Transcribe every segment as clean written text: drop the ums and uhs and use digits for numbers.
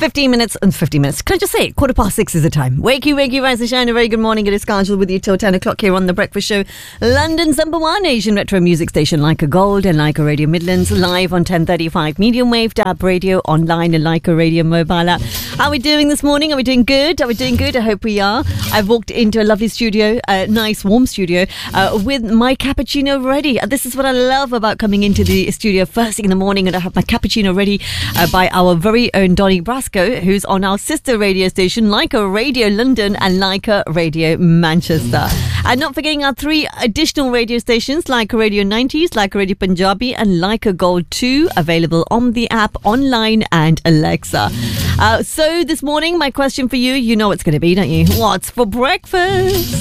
15 minutes. Can I just say, 6:15 is the time. Wakey, rise and shine. A very good morning. It is Kajal with you till 10 o'clock here on The Breakfast Show. London's #1 Asian retro music station, Leica Gold and Leica Radio Midlands, live on 1035 medium wave, DAB radio, online and Leica Radio mobile app. How are we doing this morning? Are we doing good? I hope we are. I've walked into a lovely studio, a nice warm studio, with my cappuccino ready. This is what I love about coming into the studio first thing in the morning, and I have my cappuccino ready by our very own Donny Brasco, who's on our sister radio station, Leica Radio London and Leica Radio Manchester. And not forgetting our 3 additional radio stations, Leica Radio 90s, Leica Radio Punjabi and Leica Gold 2, available on the app, online and Alexa. So this morning, my question for you, you know what's going to be, don't you? What's for breakfast?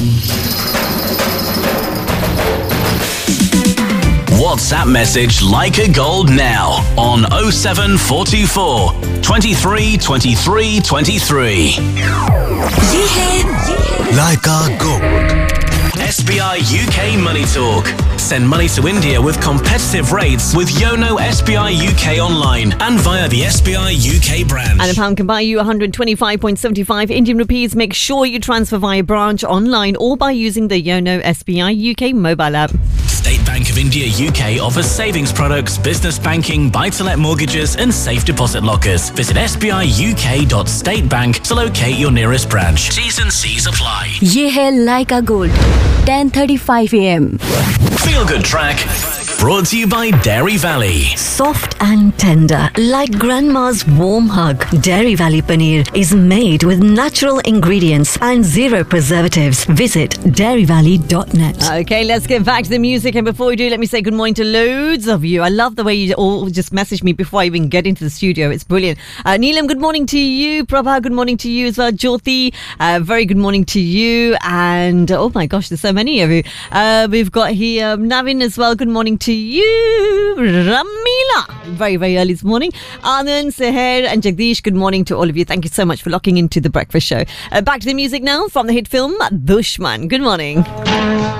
WhatsApp message Leica Gold now on 07424 23 23 23. ये है Leica Gold. SBI UK Money Talk. Send money to India with competitive rates with Yono SBI UK online and via the SBI UK branch. And a pound can buy you 125.75 Indian rupees. Make sure you transfer via branch, online or by using the Yono SBI UK mobile app. State Bank of India UK offers savings products, business banking, buy-to-let mortgages and safe deposit lockers. Visit sbiuk.statebank to locate your nearest branch. T's and C's apply. ये है Leica Gold 10:35 AM. Feel Good Track. Brought to you by Dairy Valley. Soft and tender, like grandma's warm hug. Dairy Valley Paneer is made with natural ingredients and 0 preservatives. Visit dairyvalley.net. Okay, let's get back to the music. And before we do, let me say good morning to loads of you. I love the way you all just message me before I even get into the studio. It's brilliant. Neelam, good morning to you. Prabha, good morning to you as well. Jyoti, very good morning to you. And oh my gosh, there's so many of you. We've got here Navin as well. Good morning to you. Ramila, very, very early this morning. Anand, Seher and Jagdish, good morning to all of you. Thank you so much for locking into The Breakfast Show. Back to the music now from the hit film Dushman. Good morning.